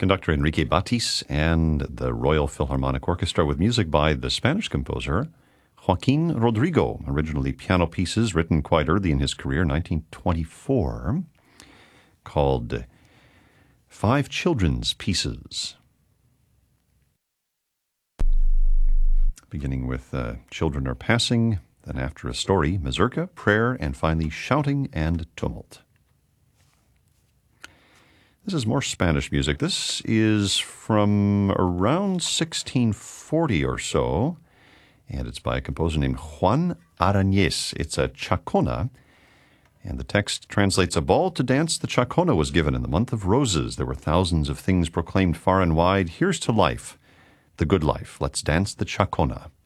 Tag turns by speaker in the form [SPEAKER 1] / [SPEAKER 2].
[SPEAKER 1] Conductor Enrique Batis and the Royal Philharmonic Orchestra with music by the Spanish composer Joaquin Rodrigo, originally piano pieces written quite early in his career, 1924, called Five Children's Pieces. Beginning with Children Are Passing, then after a story, Mazurka, prayer, and finally shouting and tumult. This is more Spanish music. This is from around 1640 or so, and it's by a composer named Juan Arañez. It's a chacona, and the text translates, "A ball to dance the chacona was given in the month of roses. There were thousands of things proclaimed far and wide. Here's to life, the good life. Let's dance the chacona."